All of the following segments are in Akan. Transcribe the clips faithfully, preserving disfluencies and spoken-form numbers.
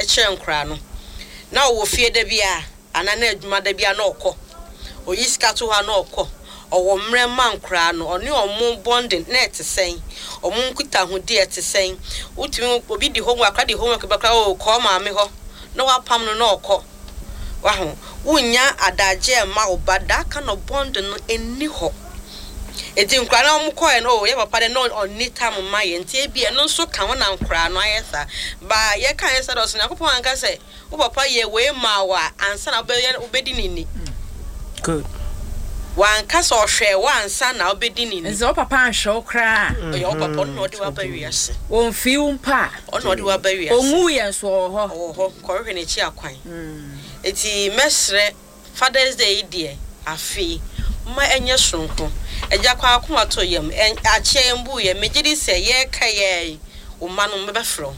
chen kra no na wo fie da bia ana na adwuma da bia na okọ oyiska to ha na okọ owo mre man kra no oni omo bonding net sen omo nkuta ho de etesen utimi obi di homework akra di homework bakra o ko ma me ho na wa pam no na okọ wa ho wunya adaje ma obada ka no bond no eni ho edi nkra na omo ko e no ye papa de no oni tam ma ye nti e bia no so ka ho na nkra no ayesa ba ye kan yesa do so na kopon anka se wo papa ye we ma wa ansa na obedi nini good wan kasa ohwe wan sa na obedi nini nzo papa anhwe kra yo papa no de wa ba wiase won fi umpa ono de wa ba wiase onwu ye so ho ho ko hwe ne chi akwan eti mesre Father's Day die afi ma enye sonko eja kwa akoma to yam ache mbu ye megidi se ye ka ye o ma no mbefro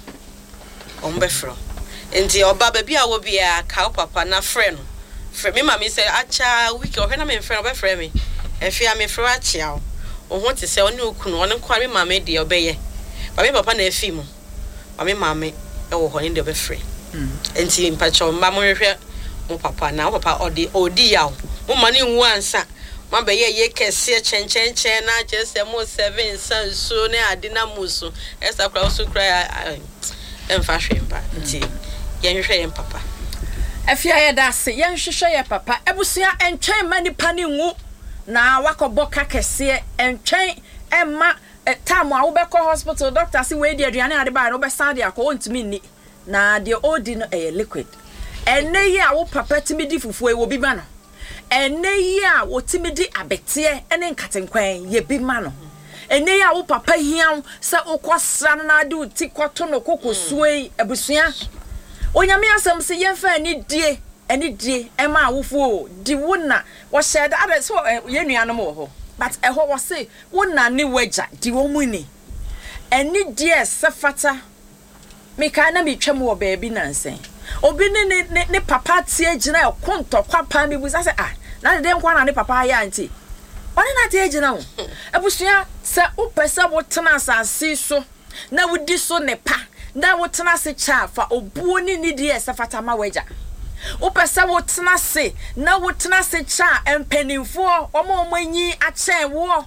o mbefro enti oba ba bia wo bia ka papa na frɛ no frɛ me mama say acha week o hwe na me frɛ no be frɛ me efi a me frɛ achia o ho te se oni okunu oni kwa me mama de obeye ba me papa na afi mu ba me mama e wo ho ni de be frɛ enti mpacho mba mo hwehwɛ mo papa na papa odi odi yawo mo mani nwu ansa ma be ye ye kese chenchenchen na je se mo seven san so ne adina musu esa kra so kra emfa hwemba nti ye hwehwɛ ye papa afia ye da se ye hwehwɛ ye papa ebusua entwen mani pani nwu na wakɔbɔ ka kese entwen emma time a wo be call hospital doctor say we di aduane ade ba no be sound akɔ ontumi ni na de odi no e liquid enne ye a wo papa timi di fufu e wo bi ba no enne ye a wo timi di abete ene nkatenkwan ye bi ma no enne ye a wo papa hiam se ukosra no na de uti kwato no kokosuei abusua onyame asem se ye fa ni die ene die e ma awofo di wona wo share ada so ye nuanom wo ho but e ho wo se wona ni waja di wo mu ni ene die se fata me ka na me twam wo baabi nansen obi ne ne ne papa tie gina e konto kwapa me busa se ah na de nkwa na ne papa ya anti oni na tie gina wo abusua se upese wo tena asase so na wudi so ne pa na wo tena se cha fa obuo ni ni die se fata ma waja upese wo tena se na wo tena se cha empanimfo omo omanyi achen wo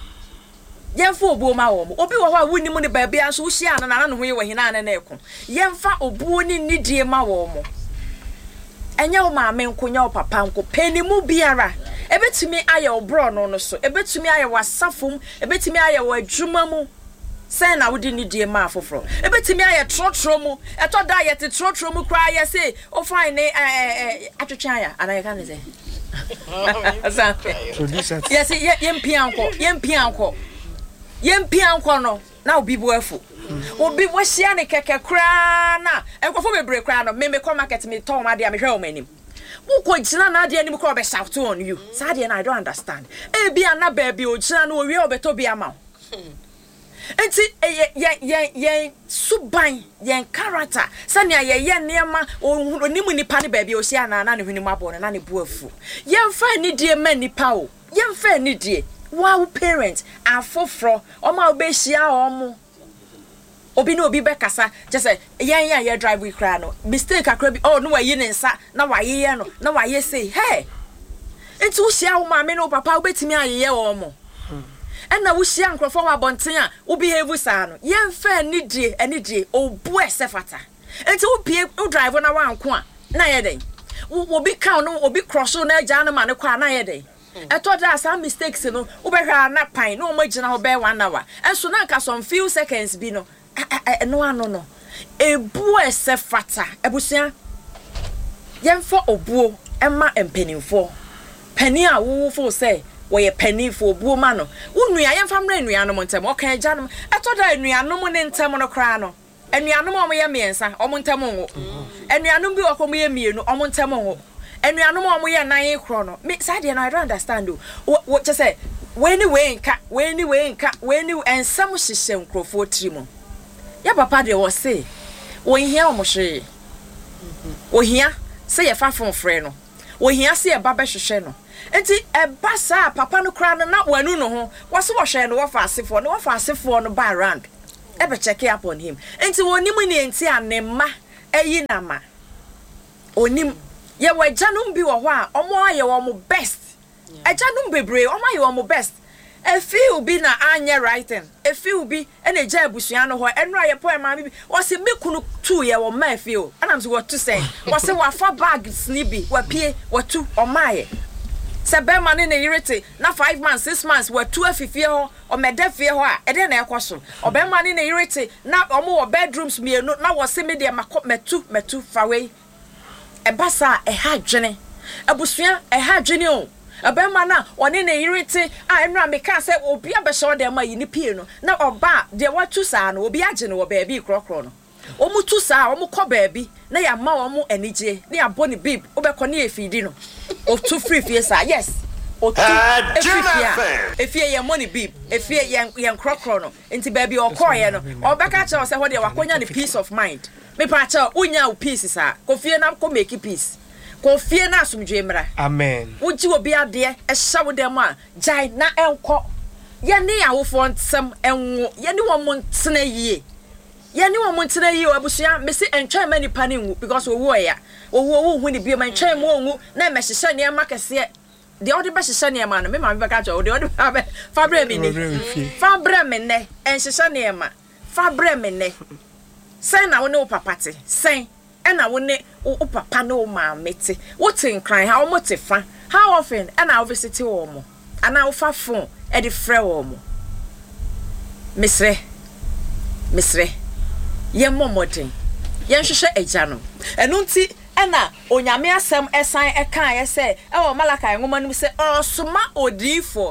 yemfa obuo ma wo obi wo ho a wuni mu ne baabi anso wo hia na na no ho ye wo hina na na eko yemfa obuo ni ni die ma wo mo enya wo ma me nkonya wo papa nko penimu biara ebetumi aye obro no no so ebetumi aye wasafum ebetumi aye wo adwuma mu say na wo di ni die ma afoforo ebetumi aye trotro mu eto da ye te trotro mu kra ye say o fine ne eh atwetwa ya ana ye kan say producer yes yem pianko yem pianko yem pianko no na obi bu afu obi wo hia ne keke kra na ekwofo bebre kra no me me come market me ton ma dia me hwe o manim wo ko gina na dia ni me ko be shout on you sa dia na I don't understand e bia na ba bia o gina na o wi obeto bia ma enti ye ye ye suban ye character sania ye ye niema onimu nipa ne ba bia o hia na na ne hwini mu abo na ne bu afu ye mfa ni die ma nipa o ye mfa ni die wow parents afofro oma obehia omo obi no obi bekasa just say yan yan ye drive we cry no mistake akra bi oh no wa yi ne nsa na wa ye ye no na wa ye say hey enti wo hia wo ma me no papa obetimi ayeye omo ena wo hia nkrofo wa bonten a wo behave sa no ye mfa ni die ani die obu esefata enti wo pie wo drive na wa anko a na ye den wo bi count no obi cross no agya no ma ne kwa na ye den eto da some mistakes no wo behwa na pan no mo gina ho be one hour enso na nka some few seconds bi no no ano no ebu esefata ebusia yemfa obuo ema empanimfo pani a wo fo say wo ye panimfo obuo ma no unua yemfa mra enua no ntem oka agya no eto da enua no ne ntem no kra no enua no mo ye miensa omo ntem wo enua no bi okomo ye mienu omo ntem wo enuanom omo ye nan kro no me sade no I don't understand o what just say when we nka when we nka when ensam hihye nkrofo trimu ya papa de wo say wo hia omo hwe wo hia say ye fa fon frɛ no wo hia say e ba be hwehwɛ no enti e ba sa papa no kra no na wanu no ho wo so wo hwɛ no wo fa asefo no wo fa asefo no ba around e be check up on him enti wo nimu ne enti anema eyi nama onim ye wa janum bi wo ho a omo aye wo mo best ajanum bebre omo aye wo mo best e feel bi na anya writing e feel bi e na ja abusua no ho enra ye po e ma bi wo se mekunu tu ye wo ma feel anam se what to say wo se wa fa bag snibi wa pie wa tu o ma ye se be ma ne na irete na five months six months wa tu afifie ho o meda fie ho a e de na ekoso o be ma ne na irete na omo wo bedrooms mienu na wo se me de makọ metu metu fawe e basa e ha dwene abusua e ha dwene o abema na one na irete a enra meka se obi abehye dem ma yini pie no na oba de watu saa no obi agye no wo baabi krokro no omu tu saa omu kọ baabi na ya ma omu enije na ya boni bib obekọ na efidi no o tu free fie saa yes o tu efia efie ye money bib efie ye ye krokro no enti baabi okọ ye no obeka che se ho de wakonya ne peace of mind me pa che unya o peace saa kofie na ko make peace Kofie na asumdwe mra. Amen. Wuji obi ade e hya wo dem a jai na enko. Ye ne awofo nsem enwo. Ye ne wo montena yie. Ye ne wo montena yie abusua me se entwa ma nipa ne nwu because owo ya. Owo wo hu ne bi ma entwa ma onwu na me hyehye ne ma kese. De odi ba hyehye ne ma no me ma me beka jo de odi ba fa bra me ne. Fa bra me ne en hyehye ne ma. Fa bra me ne. Sen na wo ne wo papate. Sen and I won't o papa no ma mete. What's in crying? How much fa? How often? And I visit omo. And I offer phone at the free omo. Miss Re, Miss Re, ye momotin. Yen shusha ejano. And unti ena onyame asem esan ekan ye say, e o malaka e woman say, oh suma odifo.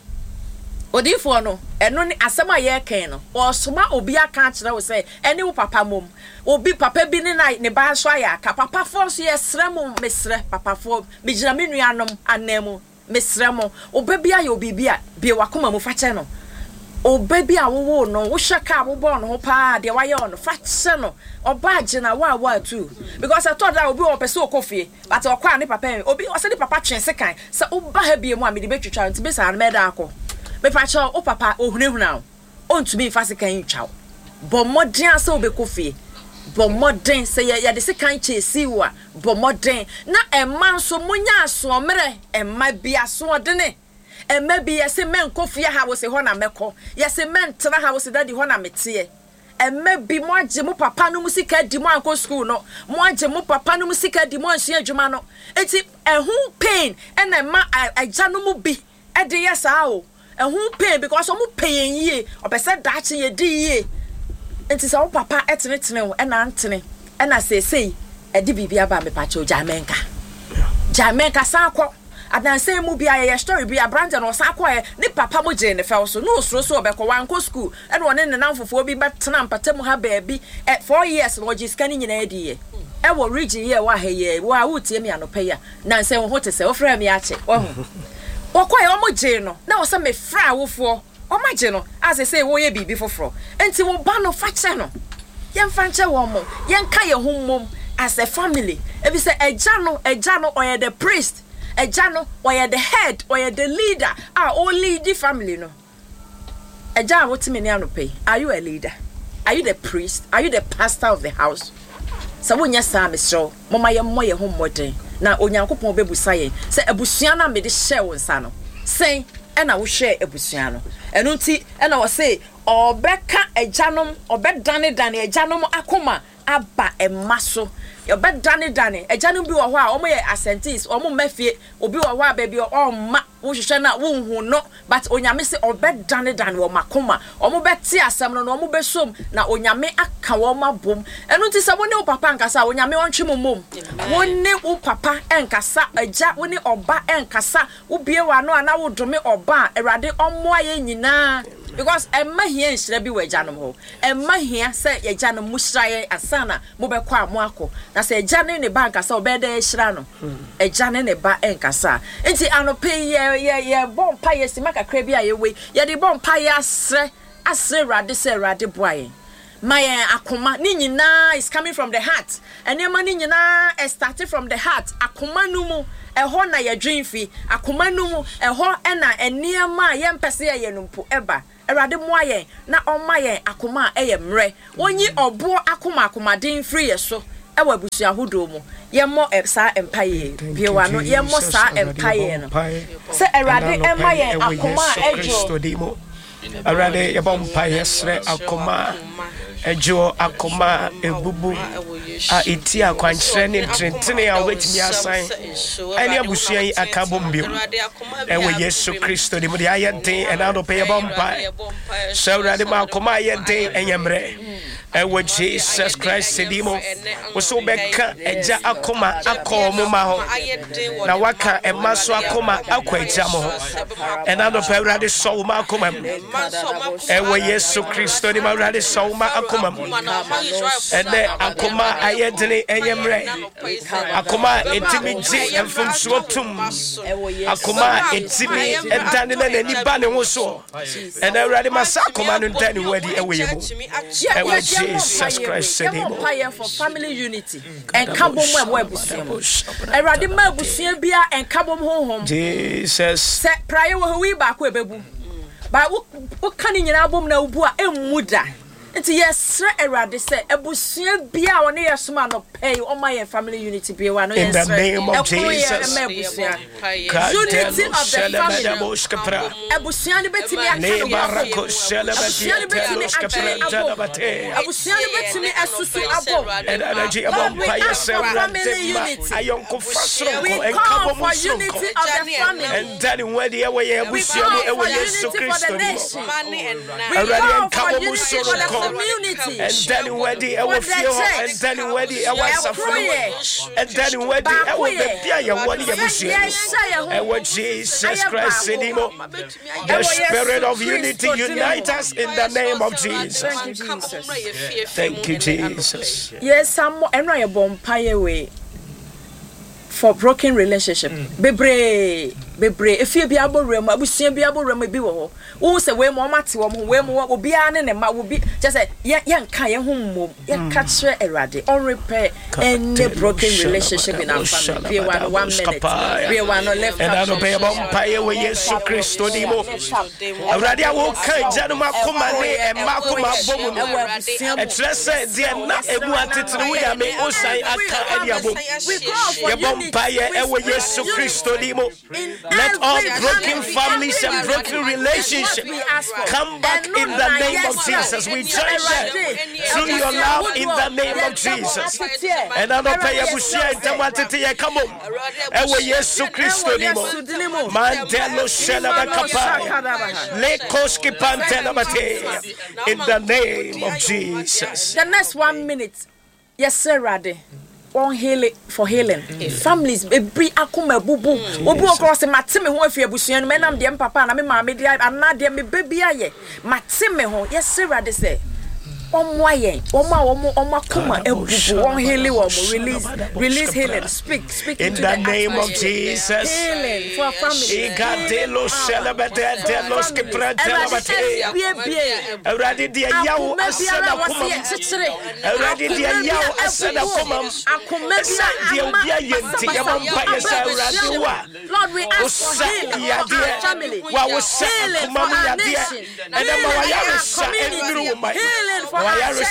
Odifo no, eno ni asem aye ken no. O suma obi aka kire wo say, eni wo papa mom. Obi papa bi ne na ne ba so aya ka papa force ye sremo mesre papa fo me gira me nuanom anemu mesremo obabi aye obi bi a bi wakoma mu fa che no obabi a wo no wo hweka wo bo no ho pa de waye no fa che no oba agina wa wa too because I thought that obi o pese okofie but okwa ne papa obi o se de papa twen sekan se oba ha bi mu a me de betwitwa nti be sa na me da akọ me fa che o papa ohunehuna o ntumi fa sekan twa bo modern ase obekofie bo modern say ya de sekan chesi wa bo modern na emma so munya so mere emma bia so odene emma bia se men kofie ha wo se ho na meko ya se men tra ha wo se dadi ho na mete emma bi mo age mo papa no musika di mo anko school no mo age mo papa no musika di mo ansu adwuma no enti ehun pain and emma agya no mu bi e de yesa o ehun pain because o mu pain yie obese dache ye di yie enti sa wo papa etenetene wo na antene na sesei e di bibia ba me pacho jamenka jamenka san kwo adanse mu bia ye story bia brand no san kwo e ni papa mo je ne fel so no osoro so obekọ wanko school e no ne nan fofo bi betena mpatam ha baabi e four years no jiska ni nyina edi ye e wo region ye wa ha ye wa wutie me anopa ya nan se wo hote se wo fra me ache wo ho wo kwa ye wo mo je no na wo se me fra wofo o maje no as I say wo ye bibi foforo enti wo ba no fa che no yen fa nche wo mo yen ka ye hummom as a family e bi say eja no eja no or the priest eja no or the head or the leader ah o lead the family no eja what me ni anope are you a leader are you the priest are you the pastor of the house so wonya sa me so mama ye mo ye hummodin na onyankopon bebusa yen say abusua na me de share won sa no sen ena wo hwe abusua no eno nti ena wo say obeka ejanom obedane dane ejanom akoma aba emaso obedane dane ejanom bi wo ho a omo ye assentees omo mafie obi wo ho a ba bi o ma wo hwehwe na wo hu no but onyame se obedane dane wo makoma omo beti asem no omo besom na onyame aka wo mabom eno nti se woni wo papa nkasa onyame wontwe momom woni wo papa enkasa eja woni oba enkasa wo bie wa no ana wo dome oba erade omo aye nyina because emma hia nhira bi wajanom ho emma hia se yajanom muhiraye asana mo bekọ amoako na se ejane ne ba nkasa obeda hira no ejane ne ba enkasa enti anope ye ye ye bompa ye simaka kra bi ayewe ye de bompa ye asre asre rade se rade boaye my akoma ni nyina is coming from the heart enema ni nyina is started from the heart akoma numu eho na ye dwinfi akoma numu eho ena enema ye mpese ye numpo eba erade moaye na omaye akoma eye mre onyi obo akoma akoma den free so ewa busua hodo mu ye mo sa empaye biewa no ye mo sa empaye no se erade ema ye akoma ejo Arade ye bompa yesre akoma ejo akoma ebubu a iti akwankyere ne trentene a wetimi asan ene abusua yi akabombio ewe Yesu Kristo de mu de ayeden ena do pe bompa so arade ma akoma ayeden enyemre ewe Jesus Christ sedimo wo beka eja akoma akomo ma ho na waka emaso akoma akwaja mo ho ena do pe arade so ma akoma ewe Yesu Kristo de ma arade so ma akoma ene akoma ayedene enyemre akoma etimi ji emfumsuo tum akoma etimi edane na nani ba ne ho so ene arade masa akoma no ndane wadi ewe yemu ewe Jesus Christ said him for family unity and kabom we busiam erade ma busiam bia and kabom honhom Jesus se praye wo wi ba ko ebebu ba wo kan nyina bom na ubu a emuda nti yes erade se ebusua bia woni yesoma no pay o my family unity bia wa no yes in the name of Jesus unity of the family ebusua ni betimi akano barako celebati teloskepranta ebusua ni betimi asusu abo energy abom pay family unity ayonko fasro ko enkabo mo unity of the family and then when the way ebusua mo ewe Yesu Kristo mo community and then where the our fear and then where the our suffering and then where the our baby ya wani ya bushi and what Jesus Christ said him the spirit of unity unite us in the name of Jesus. Thank you Jesus. Yes, some enra ya bompaye we for broken relationship bebre bebre efie bia borem abusua bia borem bi wo ho wo se we mo mate wo mo we mo obi ane ne ma wo bi just say ye nka ye ho mom ye ka kire erade on repair any broken relationship in our family be one one minute be one left and I don't pay about pay we Yesu Kristo di mo erade a wo kan janu makoma ne e makoma bomu no e kire se de na emu atetene wo ya me osan aka ade abom ye bom pay e we Yesu Kristo di mo. Let all broken families and broken relationships come back in the name of Jesus. We join them through your love in the name of Jesus. And I don't pay a bushia and tamatete come on. Ewe Yesu Kristo nimo. Mandelo shelabakapa. Lekoski pantelamate. In the name of Jesus. The next one minute. Yes, sir, Rade. On healing for healing families every akoma bubu obu across matime ho afia busua no menam de papa na me ma me dia anade me baby aye matime ho yes Rade say omo aye omo omo omo akoma ebubu on healing wo release release healing speak speak in the name of Jesus healing for family igadelo celebete delos ke prantelabate Rade dia yawo asana kuma Rade dia yawo asana kuma akoma dia dia yenti yabamba yesa Rade wa Lord we ask for healing for our family wa wo sa kuma ya dia ena ma wa ya sa endru ma healing for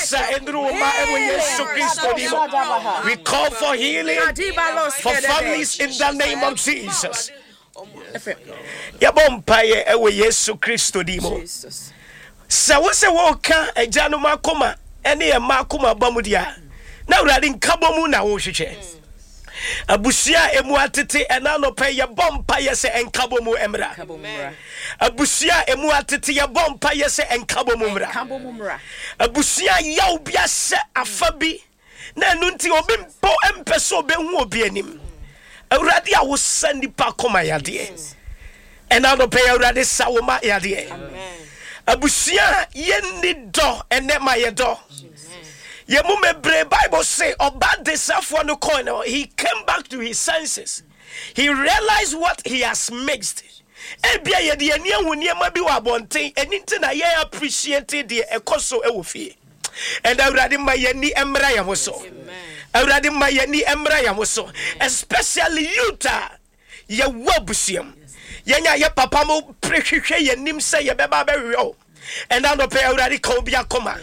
we call for healing for families in the name of Jesus. Yabompaye ewe Yesu Kristo dimo. Sa wo se wo ka ejanu makoma ene e makoma bamudia. Na urade nkabomu na wo hwehwe. Abusia emu atete ena no pe ye bompa ye se enkabomu emra. Abusia emu atete ye bompa ye se enkabomu mra. Abusia yaw bia se afabi na enu nti obi mpo empeso be hu obi anim. Awurade a wo sandi pa koma yade. Ena no pe awurade sawoma yade. Abusia ye ni do ene ma ye do. Yemumebre Bible say about this no coin he came back to his senses. He realized what he has mixed. Ebia ye de ania honiema bi wa bonten eninti na ye appreciate de ekoso ewofie. And awurade ma ye ni emra ya moso. Awurade ma ye ni emra ya moso. Especially Utah ye wabusiam. Yenya ye papa mo prehwehwe ye nim say ye beba be rio. And I don't pay awurade ko bia koma.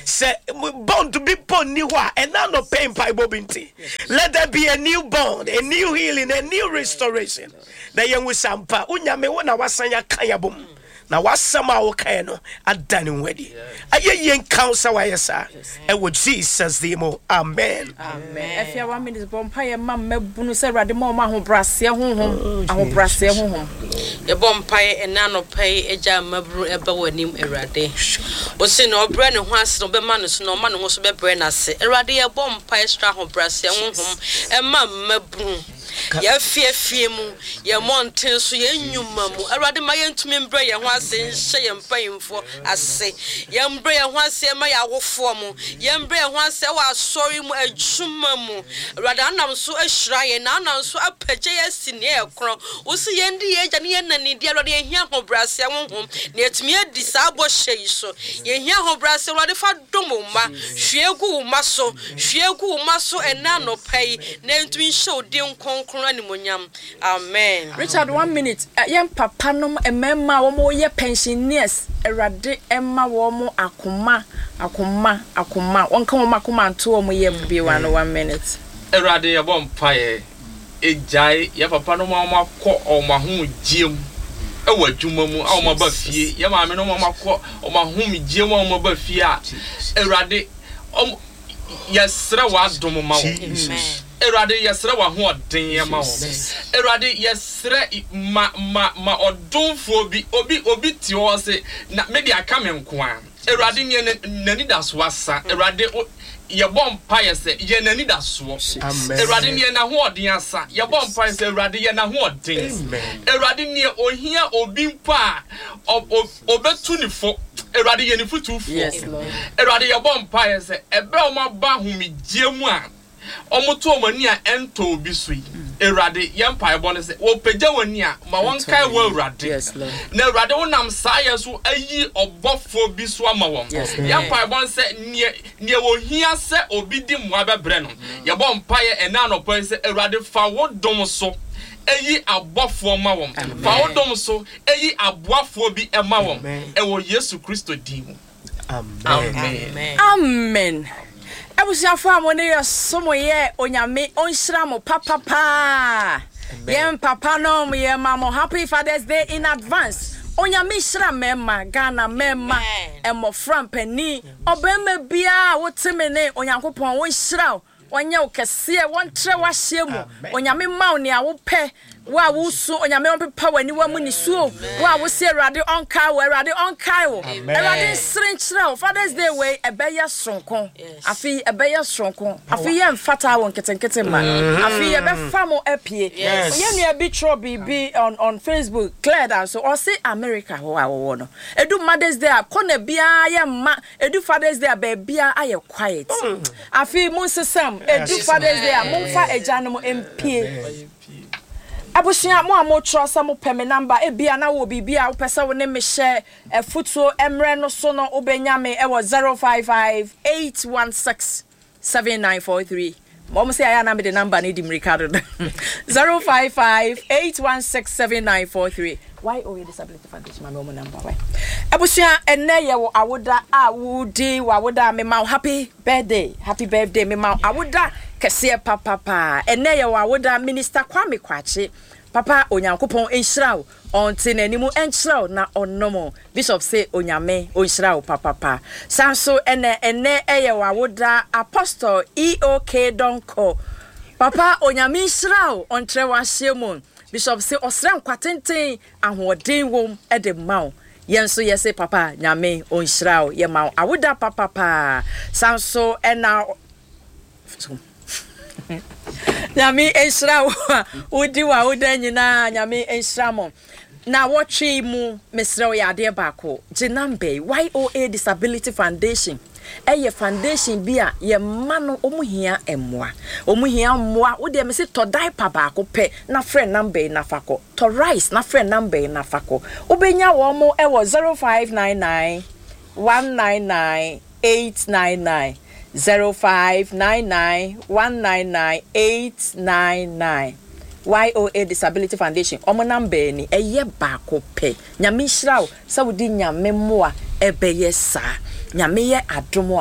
say bond to be born new and now no pain pie bobinti. Let there be a new bond, a new healing, a new restoration. The young with Sampa, Unyame, when I was saying Kayabum. Now, what's some our kind of done ready? A young counsel, I say, and with Jesus, the more. Amen. Amen. If you want me to bomb pie, mamma, Bunusera, the more who brass your home, I will brass your home. The bomb pie and nano pay a jam, a brew, a bow, and him a day. Was seen no brand and once no be manus, no man was be brennas, a radia bomb pie straw brass your home, and mamma broom. Ya fear fear mu ya mountain so ya nyuma mu awade ma yentumi mbra ya ho ase nhye ya mpayimfo ase ya mbra ya ho ase ma ya wofo mu ya mbra ya ho ase wa asori mu adwuma mu awade anam so ahyira ye na anam so apagye ya sine ekro wo se yendi ye gya ne ye nani dia awade ehia ho brase honhom na etumi adi sa bo hye so ye hia ho brase awade fa domo ma hwiegu ma so hwiegu ma so ena no pai na entumi hye odin kon Amen. Richard, one minute. Young papa nom a memma womo ye pensioners erade emma womo akuma akuma akuma one come makuma two omo ye be one one minute. Erade abom paye ejai ya papa no ma ko o ma hu giem e wa dwuma mu a o ma ba fie ya ma me no ma ko o ma hu giem o ma ba fie a erade o yesra wa dom ma wo. Amen. Erade yesre wa ho odin ye ma wo. Erade yesre ma ma ma odonfo bi obi obi ti ho se na me dia ka me nko a. Erade ne nani da so asa. Erade ye bom pa ye se ye nani da so. Amen. Erade ne na ho odin asa. Ye bom pa ye se erade ye na ho odin. Amen. Erade ne ohia obi mpa obetu ni fo. Erade ye ni futu fo. Yes Lord. Erade ye bom pa ye se ebe o ma ba hu mi giemu a omoto omani a ento obi so yi erade yempa ebo ne se wo pagya wani a ma won kai wo erade na erade wonam saye so ayi obofo bi so ama won yempa ebo se ne ne wo hia se obi di mo abebre no ye bo mpa ye ena no pa se erade fa wo dom so eyi abofo ma won fa wo dom so eyi aboafo bi ema won e wo Yesu Kristo di mu. Amen. Amen. Amen. Abusia fa mo ne yosomo ye onyame onhira mo papa pa. Yem papa no mo ye mama happy Father's Day in advance. Onyame hira mema Ghana mema emo frampani obema bia wotime ne onyankopon wo hira wanya ukese won tre wa hye mu onyame ma wo ne a wo pe wa wo su onyame on pepa wani wa mu ni suo wa wo se erade on kai wo erade on kai wo erade srenchira Father's Day we ebeya sonkon afi ebeya sonkon afi ye mfata wo nketenkete ma afi ye be fa mo apie ye nua bi tro bibi on on Facebook clear down so o se America ho a wo no edu Mother's Day akona bia ye ma edu Father's Day ba bia aye quiet afi mun sesam edu Father's Day mun fa ejanom empie Abusia mo amo trosa mo peme number e bia na wo bibia wo pese wo ne me share e futuo emre no so no obenya me e wo zero five five eight one six seven nine four three. Mom say I na me the number ni dim Ricardo. zero five five eight one six seven nine four three. Why O A Disability Foundation my mom number why? Abusia enne ye wo awoda a wo di wo awoda me ma happy birthday. Happy birthday me ma awoda kese papa pa. Enne ye wo awoda Minister Kwame Kwache. Papa onyankopon enhira onti nanimu enhira na onnomo Bishop say onyame onhira papa pa sanso ene ene eye wawoda Apostle E O K Donko papa onyame enhira ontre wahye Bishop say osran kwatenten ahoden wom e de maw yenso yese papa nyame onhira ye maw awoda papa pa sanso ena Nyame enhira odi wa oda nyina nyame enhira mo na wotwe mu mesre wo yade baako Ginambe Y O A Disability Foundation eye foundation bia ye ma no omuhia emmoa omuhia mmoa wo de me se to diaper baako pe na friend number na fako to rice na friend number na fako obenya wo mo e wo zero five nine nine one nine nine eight nine nine zero five nine nine one nine nine eight nine nine Y O A Disability Foundation omo number ni eye baako pe nyame hiraw sa wodi nyame moa ebeye sa nyame ye adomo a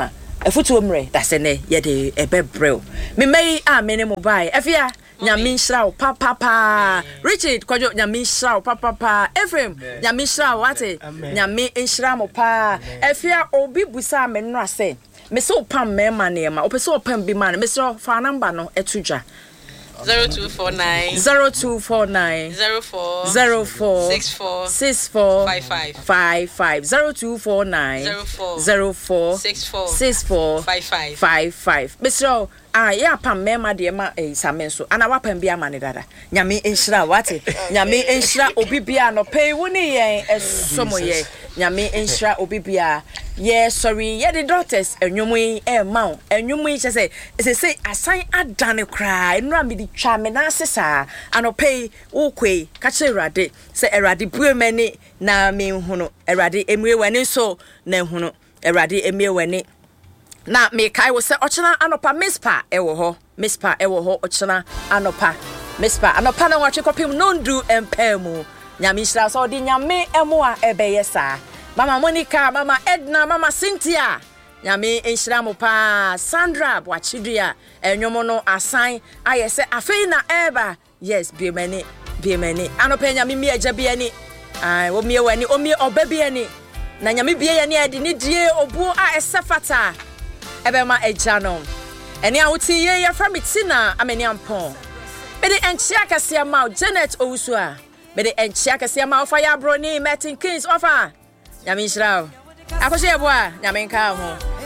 efutu omre da se ne ye de ebebrel me mai a me ne mobile afia nyame nhyira pa pa pa Richard kwajo nyame nhyira pa pa pa Ephraim nyame nhyira wate nyame nhyira mo pa afia obi busa me no ase me so pam me ma ne ma opese opam bi ma ne me so fa number no etudwa zero two four nine zero two four nine zero four zero four six four six four five five five five zero two four nine zero four zero four six four six four five five five five Mister Ah ya pam mema de ma eh samenso ana wapam bia ma ne dada nyame enhyira wate nyame enhyira obibia no pay woni yen esomo ye nyame enhyira obibia ye sorry ye the daughters enwomu e ma enwomu yi say say say asan adane kra enura me di twa me na asesa ano pay ukwe ka che erade say erade buemani na me hunu erade emue wani so na hunu erade emue wani na me kai wo se ochena anopa mispa ewo ho mispa ewo ho ochena anopa mispa anopa na wache kopim nondu empemu nyame hira so di nyame emu a ebeye sa mama Monica mama Edna mama Cynthia nyame enhira mo pa Sandra Bwachidua enwomo no asan ayese afei na eba yes biemani biemani anopa nyame mi agya biani ai wo mi wani o mi oba biani na nyame bie ya ni adi ni die obu a esafata ebema ejano eni awuti ye ya from itina ameni ampon me de enchia kase ma Janet Owusu a me de enchia kase ma ofa ya broni Martin Kings ofa nyame nhyira akose ebo a nyame nka ho